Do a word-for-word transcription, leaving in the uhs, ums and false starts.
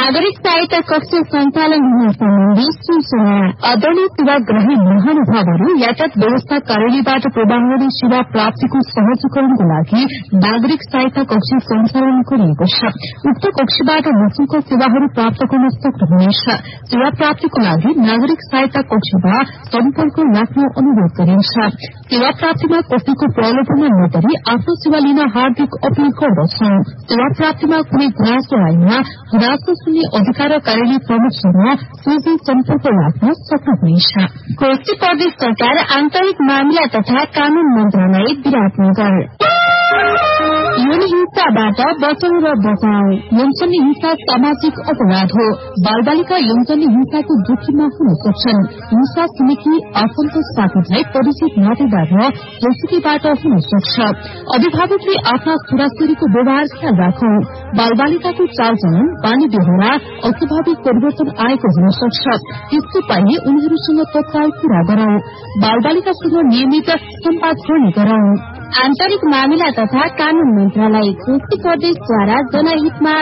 नागरिक सहायता कक्ष सञ्चालन हुन सम्बन्धी सूचना। आदरणीय सेवाग्राही महानुभावहरू यातायात व्यवस्था कार्यालयबाट प्रवाहकारी सेवा प्राप्तिको सहजीकरणको लागि नागरिक सहायता कक्ष सञ्चालन गरिएको छ। उक्त कक्षबाट निशुल्क सेवाहरू प्राप्त गर्न सक्नुहुनेछ। सेवा प्राप्तिको लागि नागरिक सहायता कक्षमा सम्पर्क राख्न अनुरोध गरिन्छ। सेवा प्राप्तिमा कसैको प्रलोभनमा नपरी आफ्नो सेवा लिन हार्दिक अपील गर्दछौ। सेवा प्राप्तिमा कुनै गुनासो आएमा गुनासो सुन्ने अधिकार कार्यालय प्रमुखसँग सोझै सम्पर्क राख्न सक्नुहुनेछ। कोशी प्रदेश सरकार आन्तरिक मामिला तथा कानून मन्त्रालय विराटनगर। यौन हिंसाबाट बचाउ र बचाउ। यौनजन्य हिंसा सामाजिक अपराध हो। बालबालिका यौनजन्य हिंसाको जोखिममा हुन सक्छन्। हिंसा छिमेकी आफन्त साथीभाइ परिचित नातेदार र जोसुकीबाट हुन सक्छ। अभिभावकले आफ्ना छोराछोरीको व्यवहार ख्याल राखौं। बालबालिकाको चालचलन बानी बेहोरा अस्वाभाविक परिवर्तन आएको हुन सक्छ। त्यसको पाइने उनीहरूसँग तत्काल कुरा गरौं। बालबालिकासँग नियमित सम्वाद गर्ने गरौं। आन्तरिक मामिला तथा कानून मन्त्रालय कोशी प्रदेशद्वारा जनहितमा